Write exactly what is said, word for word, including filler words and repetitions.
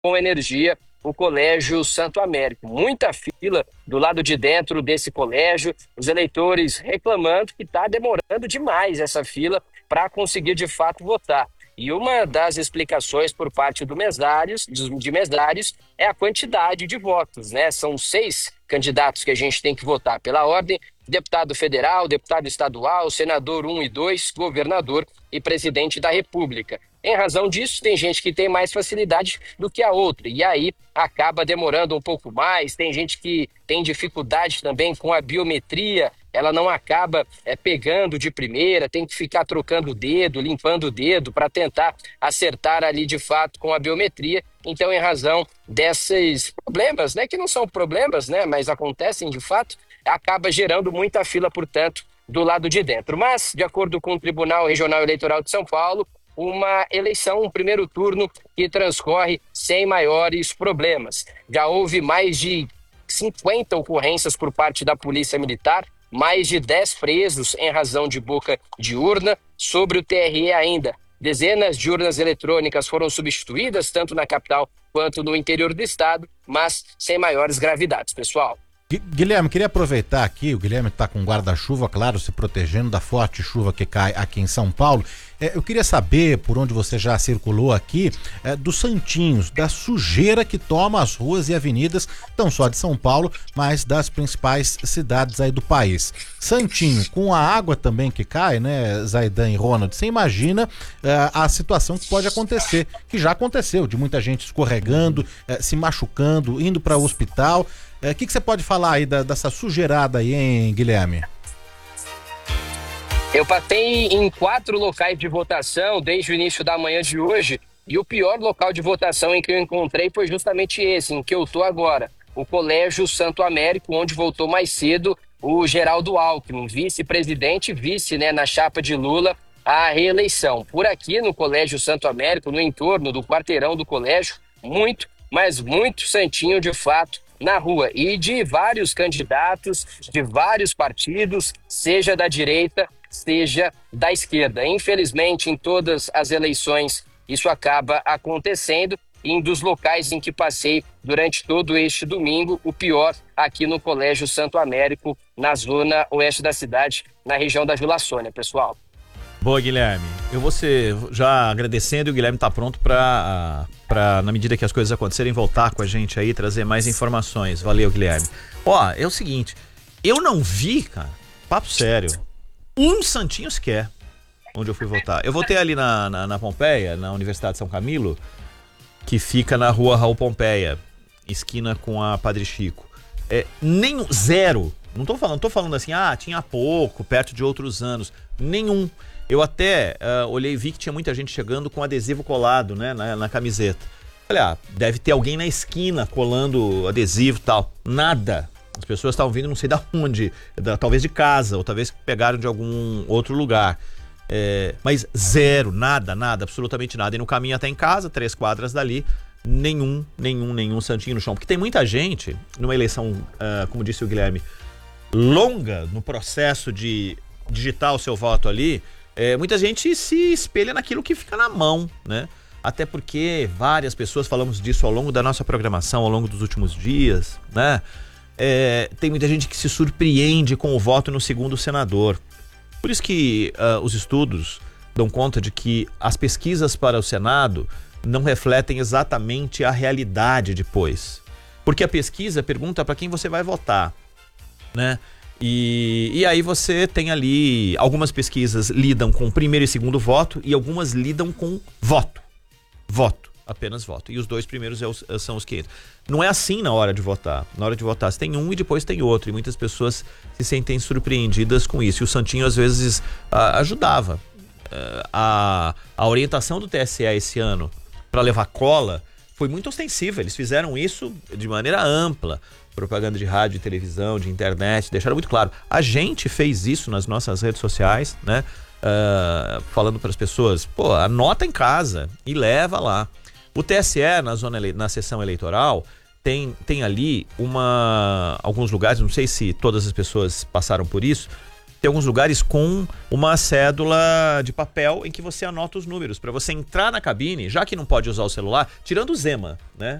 com energia, o Colégio Santo Américo. Muita fila do lado de dentro desse colégio, os eleitores reclamando que está demorando demais essa fila para conseguir de fato votar. E uma das explicações por parte do mesários, de mesários é a quantidade de votos, né? São seis candidatos que a gente tem que votar pela ordem: deputado federal, deputado estadual, senador um e dois, governador e presidente da República. Em razão disso, tem gente que tem mais facilidade do que a outra, e aí acaba demorando um pouco mais. Tem gente que tem dificuldade também com a biometria, ela não acaba é, pegando de primeira, tem que ficar trocando o dedo, limpando o dedo para tentar acertar ali de fato com a biometria. Então, em razão desses problemas, né, que não são problemas, né, mas acontecem de fato, acaba gerando muita fila, portanto, do lado de dentro. Mas, de acordo com o Tribunal Regional Eleitoral de São Paulo, uma eleição, um primeiro turno que transcorre sem maiores problemas. Já houve mais de cinquenta ocorrências por parte da Polícia Militar, mais de dez presos em razão de boca de urna. Sobre o T R E ainda, dezenas de urnas eletrônicas foram substituídas, tanto na capital quanto no interior do estado, mas sem maiores gravidades, pessoal. Guilherme, queria aproveitar aqui, o Guilherme está com guarda-chuva, claro, se protegendo da forte chuva que cai aqui em São Paulo. É, eu queria saber, por onde você já circulou aqui, é, dos santinhos, da sujeira que toma as ruas e avenidas, não só de São Paulo, mas das principais cidades aí do país. Santinho, com a água também que cai, né, Zaidan e Ronald, você imagina é, a situação que pode acontecer, que já aconteceu, de muita gente escorregando, é, se machucando, indo para o hospital. O é, que, que você pode falar aí da, dessa sujeirada aí, hein, Guilherme? Eu passei em quatro locais de votação desde o início da manhã de hoje, e o pior local de votação em que eu encontrei foi justamente esse, em que eu estou agora, o Colégio Santo Américo, onde votou mais cedo o Geraldo Alckmin, vice-presidente, vice, né, na chapa de Lula à reeleição. Por aqui no Colégio Santo Américo, no entorno do quarteirão do colégio, muito, mas muito santinho de fato na rua, e de vários candidatos, de vários partidos, seja da direita, seja da esquerda. Infelizmente, em todas as eleições, isso acaba acontecendo. E um dos locais em que passei durante todo este domingo, o pior aqui no Colégio Santo Américo, na zona oeste da cidade, na região da Vila Sônia, pessoal. Boa, Guilherme. Eu vou ser já agradecendo, e o Guilherme está pronto para, para, na medida que as coisas acontecerem, voltar com a gente aí, trazer mais informações. Valeu, Guilherme. Ó, é o seguinte, eu não vi, cara, papo sério, um santinho sequer onde eu fui votar. Eu votei ali na, na, na Pompeia, na Universidade de São Camilo, que fica na rua Raul Pompeia, esquina com a Padre Chico. É, nenhum, zero. Não tô falando, tô falando assim, ah, tinha pouco, perto de outros anos. Nenhum. Eu até uh, olhei e vi que tinha muita gente chegando com adesivo colado, né, na, na camiseta. Falei, ah, deve ter alguém na esquina colando adesivo e tal. Nada. As pessoas estavam vindo não sei da onde, da, talvez de casa, ou talvez pegaram de algum outro lugar. É, mas zero, nada, nada, absolutamente nada. E no caminho até em casa, três quadras dali, nenhum, nenhum, nenhum santinho no chão. Porque tem muita gente, numa eleição, uh, como disse o Guilherme, longa no processo de digitar o seu voto ali, é, muita gente se espelha naquilo que fica na mão, né? Até porque várias pessoas, falamos disso ao longo da nossa programação, ao longo dos últimos dias, né? É, tem muita gente que se surpreende com o voto no segundo senador. Por isso que uh, os estudos dão conta de que as pesquisas para o Senado não refletem exatamente a realidade depois. Porque a pesquisa pergunta para quem você vai votar, né? E, e aí você tem ali, algumas pesquisas lidam com primeiro e segundo voto e algumas lidam com voto. Voto, apenas voto. E os dois primeiros é os, são os que entram. Não é assim na hora de votar. Na hora de votar você tem um e depois tem outro. E muitas pessoas se sentem surpreendidas com isso. E o Santinho às vezes a, ajudava. A, a orientação do T S E esse ano para levar cola foi muito ostensiva. Eles fizeram isso de maneira ampla. Propaganda de rádio, de televisão, de internet, deixaram muito claro. A gente fez isso nas nossas redes sociais, né? Uh, falando para as pessoas, pô, anota em casa e leva lá. O T S E na zona na sessão eleitoral tem, tem ali uma alguns lugares, não sei se todas as pessoas passaram por isso, Tem alguns lugares com uma cédula de papel em que você anota os números. Para você entrar na cabine, já que não pode usar o celular, tirando o Zema, né?